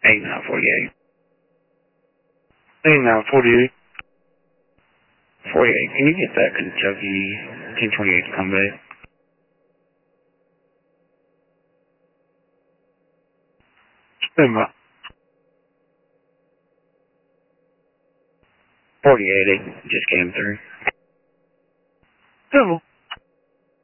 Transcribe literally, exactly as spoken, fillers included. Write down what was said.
eight nine forty-eight. eight nine forty-eight. forty-eight. Can you get that Kentucky ten twenty-eight to come back? Stand by. forty-eight, it just came through. Hello.